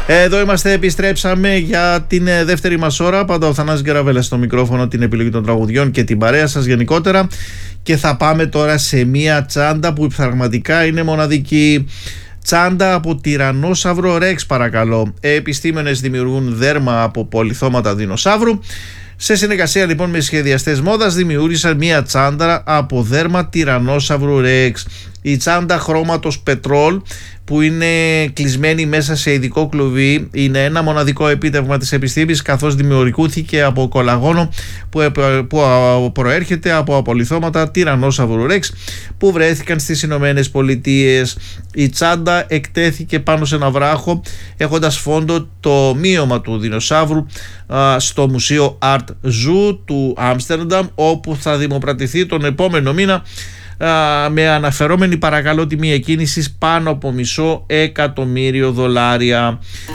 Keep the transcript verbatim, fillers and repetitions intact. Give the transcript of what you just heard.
Εδώ είμαστε, επιστρέψαμε για την δεύτερη μας ώρα. Πάντα ο Θανάσης Γκεραβέλας στο μικρόφωνο, την επιλογή των τραγουδιών και την παρέα σας γενικότερα. Και θα πάμε τώρα σε μία τσάντα που πραγματικά είναι μοναδική. Τσάντα από τυρανόσαυρο Ρεξ, παρακαλώ. Επιστήμονες δημιουργούν δέρμα από πολυθώματα δεινοσαύρου. Σε συνεργασία λοιπόν με σχεδιαστές μόδας δημιούργησαν μία τσάντα από δέρμα τυρανόσαυρου Ρεξ. Η τσάντα χρώματος πετρόλ που είναι κλεισμένη μέσα σε ειδικό κλουβί είναι ένα μοναδικό επίτευγμα της επιστήμης, καθώς δημιουργήθηκε από κολαγόνο που, που προέρχεται από απολιθώματα τυρανόσαυρου Ρεξ που βρέθηκαν στις Ηνωμένες Πολιτείες. Η τσάντα εκτέθηκε πάνω σε ένα βράχο έχοντας φόντο το μύωμα του δεινοσαύρου α, στο Μουσείο Art Zoo του Άμστερνταμ, όπου θα δημοπρατηθεί τον επόμενο μήνα με αναφερόμενη παρακαλώ τιμή εκκίνησης πάνω από μισό εκατομμύριο δολάρια.